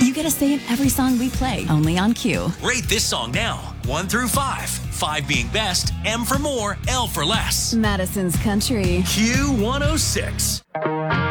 You get a say in every song we play, only on Q. Rate this song now, 1 through 5. 5 being best, M for more, L for less. Madison's Country. Q106.